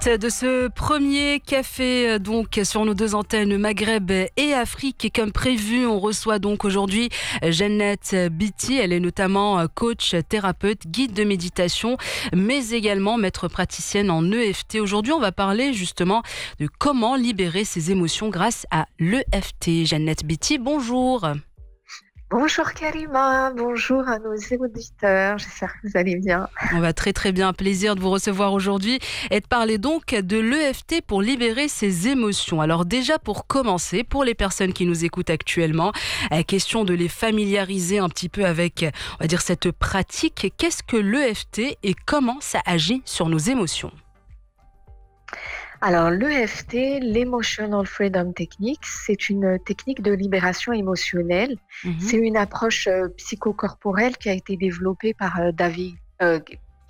suite de ce premier café donc sur nos deux antennes Maghreb et Afrique, et comme prévu, on reçoit donc aujourd'hui Jeannette Biti. Elle est notamment coach, thérapeute, guide de méditation, mais également maître praticienne en EFT. Aujourd'hui, on va parler justement de comment libérer ses émotions grâce à l'EFT. Jeannette Biti, bonjour. Bonjour Karima, bonjour à nos auditeurs, j'espère que vous allez bien. On va très très bien, plaisir de vous recevoir aujourd'hui et de parler donc de l'EFT pour libérer ses émotions. Alors déjà pour commencer, pour les personnes qui nous écoutent actuellement, question de les familiariser un petit peu avec, on va dire, cette pratique. Qu'est-ce que l'EFT et comment ça agit sur nos émotions ? Alors l'EFT, l'Emotional Freedom Technique, c'est une technique de libération émotionnelle. Mhm. C'est une approche psychocorporelle qui a été développée par